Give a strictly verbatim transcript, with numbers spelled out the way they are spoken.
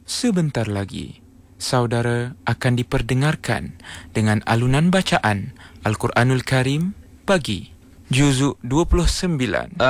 Sebentar lagi, saudara akan diperdengarkan dengan alunan bacaan Al-Quranul Karim pagi, juzuk dua puluh sembilan.